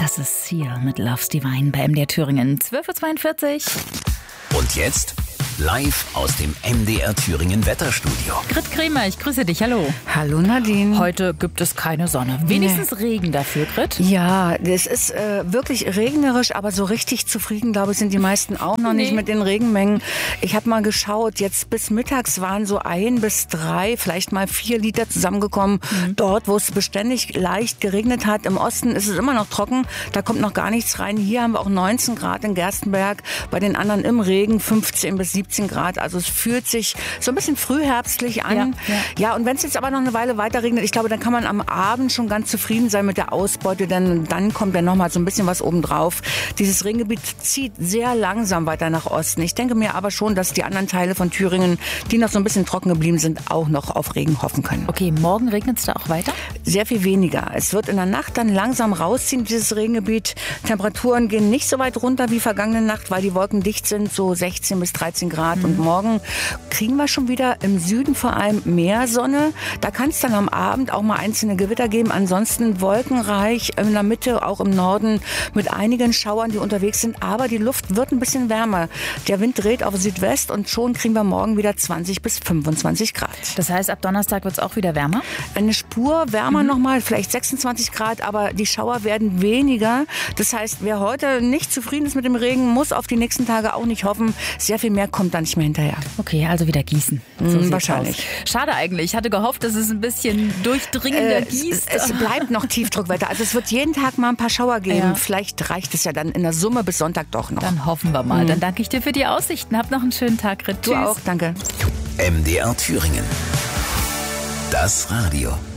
Das ist hier mit Love's Divine bei MDR Thüringen. 12.42 Uhr. Und jetzt live aus dem MDR Thüringen Wetterstudio. Grit Kremer, ich grüße dich. Hallo. Hallo Nadine. Heute gibt es keine Sonne. Wenigstens Regen dafür, Grit. Ja, es ist wirklich regnerisch, aber so richtig zufrieden, glaube ich, sind die meisten auch noch nicht mit den Regenmengen. Ich habe mal geschaut, jetzt bis mittags waren so 1 bis 3, vielleicht mal 4 Liter zusammengekommen. Dort, wo es beständig leicht geregnet hat. Im Osten ist es immer noch trocken, da kommt noch gar nichts rein. Hier haben wir auch 19 Grad in Gerstenberg, bei den anderen im Regen 15 bis 17 Grad. Also es fühlt sich so ein bisschen frühherbstlich an. Ja, und wenn es jetzt aber noch eine Weile weiter regnet, ich glaube, dann kann man am Abend schon ganz zufrieden sein mit der Ausbeute, denn dann kommt ja noch mal so ein bisschen was obendrauf. Dieses Regengebiet zieht sehr langsam weiter nach Osten. Ich denke mir aber schon, dass die anderen Teile von Thüringen, die noch so ein bisschen trocken geblieben sind, auch noch auf Regen hoffen können. Okay, morgen regnet es da auch weiter? Sehr viel weniger. Es wird in der Nacht dann langsam rausziehen, dieses Regengebiet. Temperaturen gehen nicht so weit runter wie vergangene Nacht, weil die Wolken dicht sind, so 16 bis 13 Grad. Und morgen kriegen wir schon wieder im Süden vor allem mehr Sonne. Da kann es dann am Abend auch mal einzelne Gewitter geben. Ansonsten wolkenreich in der Mitte, auch im Norden mit einigen Schauern, die unterwegs sind. Aber die Luft wird ein bisschen wärmer. Der Wind dreht auf Südwest und schon kriegen wir morgen wieder 20 bis 25 Grad. Das heißt, ab Donnerstag wird es auch wieder wärmer? Eine Spur wärmer nochmal, vielleicht 26 Grad, aber die Schauer werden weniger. Das heißt, wer heute nicht zufrieden ist mit dem Regen, muss auf die nächsten Tage auch nicht hoffen. Sehr viel mehr kommt da nicht mehr hinterher. Okay, also wieder gießen. So wahrscheinlich. Aus. Schade eigentlich. Ich hatte gehofft, dass es ein bisschen durchdringender gießt. Es bleibt noch Tiefdruckwetter. Also es wird jeden Tag mal ein paar Schauer geben. Ja. Vielleicht reicht es ja dann in der Summe bis Sonntag doch noch. Dann hoffen wir mal. Dann danke ich dir für die Aussichten. Hab noch einen schönen Tag, Grit. Du auch, danke. MDR Thüringen. Das Radio.